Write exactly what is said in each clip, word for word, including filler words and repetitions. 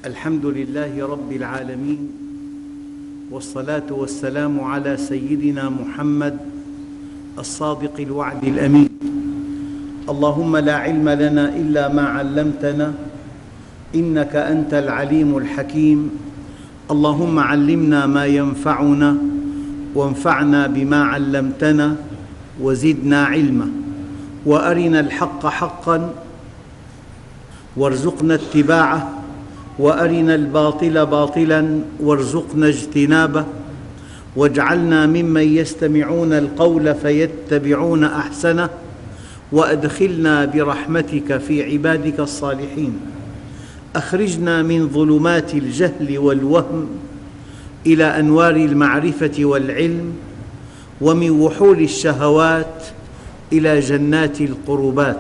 الحمد لله رب العالمين، والصلاة والسلام على سيدنا محمد الصادق الوعد الأمين. اللهم لا علم لنا إلا ما علمتنا إنك أنت العليم الحكيم. اللهم علمنا ما ينفعنا وانفعنا بما علمتنا وزدنا علما، وأرنا الحق حقا وارزقنا اتباعه، وأرنا الباطل باطلا وارزقنا اجتنابه، واجعلنا ممن يستمعون القول فيتبعون أحسنه، وأدخلنا برحمتك في عبادك الصالحين. أخرجنا من ظلمات الجهل والوهم إلى أنوار المعرفة والعلم، ومن وحول الشهوات إلى جنات القربات.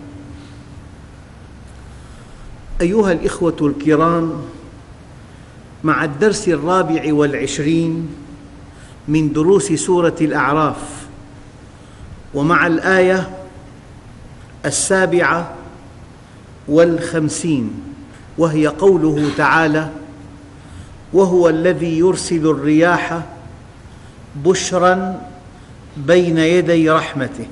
أيها الإخوة الكرام، مع الدرس الرابع والعشرين من دروس سورة الأعراف، ومع الآية السابعة والخمسين، وهي قوله تعالى: وهو الذي يرسل الرياح بشرا بين يدي رحمته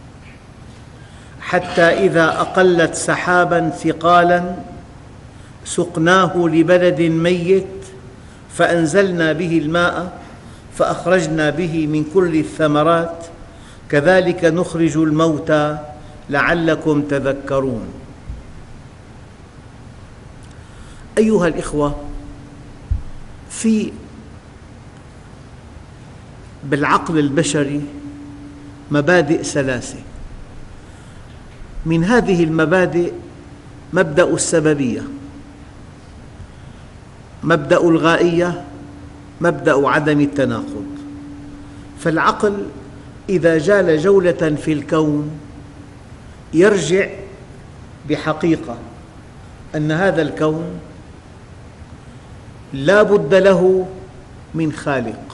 حتى إذا أقلت سحابا ثقالا سقناه لبلد ميت فأنزلنا به الماء فأخرجنا به من كل الثمرات كذلك نخرج الموتى لعلكم تذكرون. أيها الإخوة، في بالعقل البشري مبادئ ثلاثة. من هذه المبادئ مبدأ السببية، مبدأ الغائية، مبدأ عدم التناقض. فالعقل إذا جال جولة في الكون يرجع بحقيقة أن هذا الكون لا بد له من خالق،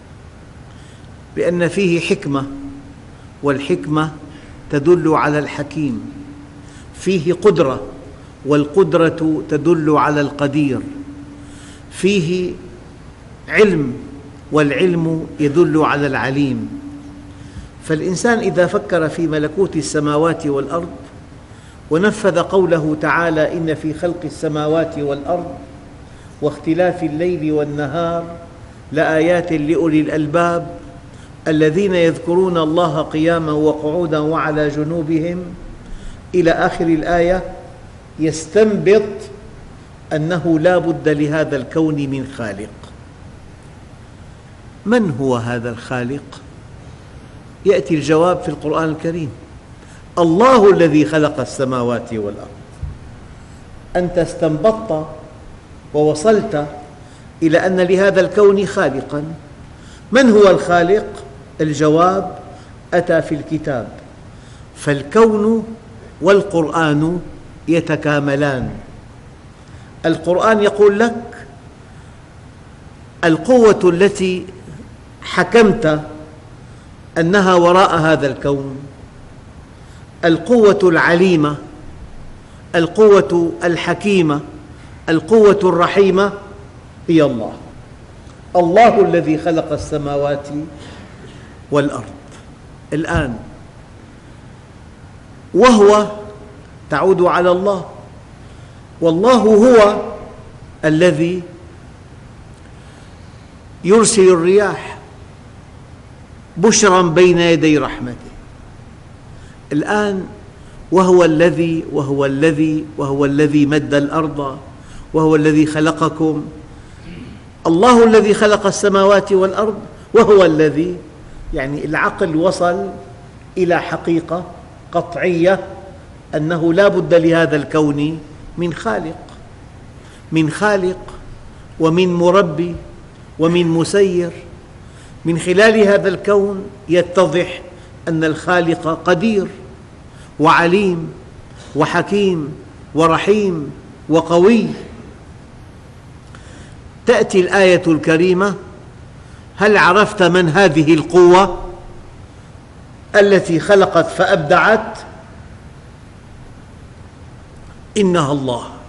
لأن فيه حكمة، والحكمة تدل على الحكيم. فيه قدرة، والقدرة تدل على القدير. فيه علم، والعلم يدل على العليم. فالإنسان إذا فكر في ملكوت السماوات والأرض ونفذ قوله تعالى: إن في خلق السماوات والأرض واختلاف الليل والنهار لآيات لأولي الألباب الذين يذكرون الله قياما وقعودا وعلى جنوبهم إلى آخر الآية، يستنبط أنه لا بد لهذا الكون من خالق. من هو هذا الخالق؟ يأتي الجواب في القرآن الكريم: الله الذي خلق السماوات والأرض. أنت استنبطت ووصلت إلى أن لهذا الكون خالقاً. من هو الخالق؟ الجواب أتى في الكتاب. فالكون والقرآن يتكاملان. القرآن يقول لك: القوة التي حكمت أنها وراء هذا الكون، القوة العليمة، القوة الحكيمة، القوة الرحيمة، هي الله. الله الذي خلق السماوات والأرض. الآن وهو تعود على الله، والله هو الذي يرسل الرياح بشرا بين يدي رحمته. الآن وهو الذي وهو الذي وهو الذي مد الأرض وهو الذي خلقكم. الله الذي خلق السماوات والأرض وهو الذي، يعني العقل وصل إلى حقيقة قطعية أنه لا بد لهذا الكون من خالق، من خالق ومن مربي ومن مسير. من خلال هذا الكون يتضح أن الخالق قدير وعليم وحكيم ورحيم وقوي. تأتي الآية الكريمة: هل عرفت من هذه القوة التي خلقت فأبدعت؟ إنها الله.